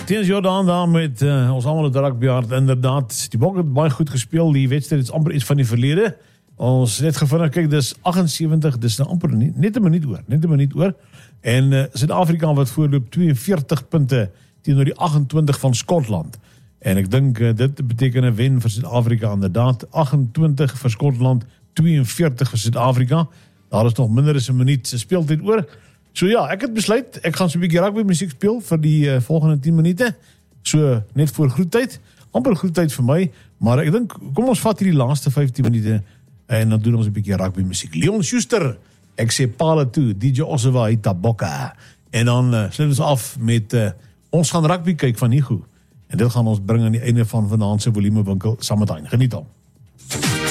Teens Jordaan daar met ons allemaal het rugbyhart. Inderdaad, die Bok het baie goed gespeel. Die wedstrijd is amper iets van die verlede. Ons net gevind, kyk, dis 78, dis nou amper net een minuut oor. En Suid-Afrika wat voorloop 42 punte teenoor die 28 van Skotland. En ek dink dit beteken 'n wen vir Suid-Afrika inderdaad. 28 vir Skotland, 42 vir Suid-Afrika. Daar is nog minder as 'n minuut se speeltyd oor. So ja, ek het besluit, ek gaan so 'n bietjie rugby musiek speel vir die volgende 10 minute. So net voor groettyd. Amper groettyd vir my, maar ek dink kom ons vat hierdie laaste 15 minute en dan doen ons 'n bietjie rugby musiek. Leon Schuster, ek sê pale toe, DJ Ossewa Itabokka. En dan sluit ons af met ons gaan rugby kyk van Hugo. En dit gaan ons bring aan die einde van vanaand se volumewinkel saam met hy. Geniet hom.